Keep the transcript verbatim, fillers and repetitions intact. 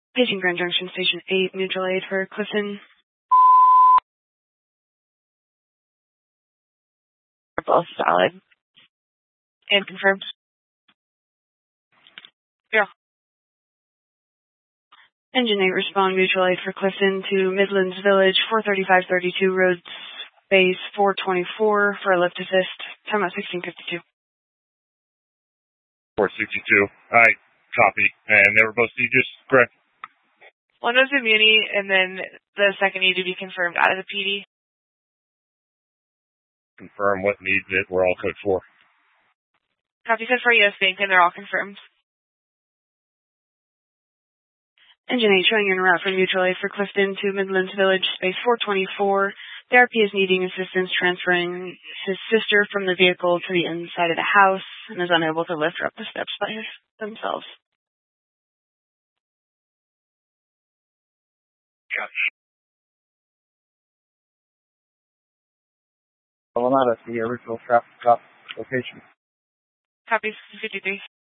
Paging Grand Junction Station eight, mutual aid for Clifton. Both solid. And confirmed. Yeah. Engine eight, respond mutual aid for Clifton to Midlands Village, four thirty-five thirty-two, road space four twenty-four for a lift assist. Time out sixteen fifty-two. four sixty-two. Alright, copy. And they were both sieges, correct? One was a muni, and then the second needed to be confirmed out of the P D. Confirm what needs it. We're all code four. Copy said for U S Bank, and they're all confirmed. Engine eight showing en route for mutual aid for Clifton to Midlands Village, space four twenty-four. The R P is needing assistance transferring his sister from the vehicle to the inside of the house and is unable to lift her up the steps by themselves. Well, not at the original traffic stop location. Copy fifty-three.